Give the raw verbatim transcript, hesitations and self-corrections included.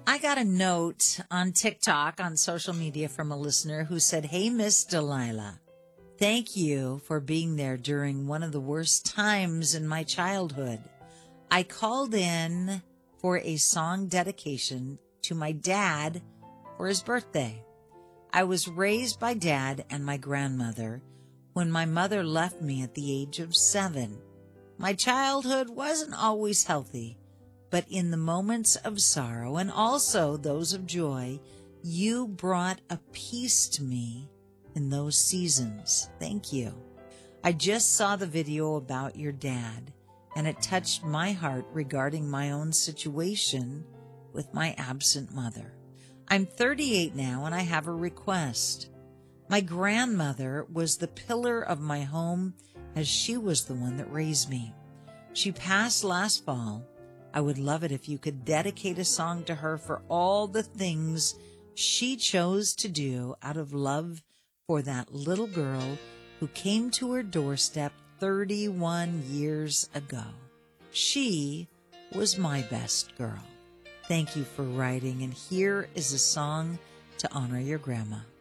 I got a note on TikTok, on social media, from a listener who said, "Hey, Miss Delilah, thank you for being there during one of the worst times in my childhood. I called in for a song dedication to my dad for his birthday. I was raised by Dad and my grandmother when my mother left me at the age of seven. My childhood wasn't always healthy, but in the moments of sorrow and also those of joy, you brought a peace to me in those seasons. Thank you. I just saw the video about your dad, and it touched my heart regarding my own situation with my absent mother. I'm thirty-eight now, and I have a request. My grandmother was the pillar of my home, as she was the one that raised me. She passed last fall. I would love it if you could dedicate a song to her for all the things she chose to do out of love for that little girl who came to her doorstep thirty-one years ago. She was my best girl." Thank you for writing, and here is a song to honor your grandma.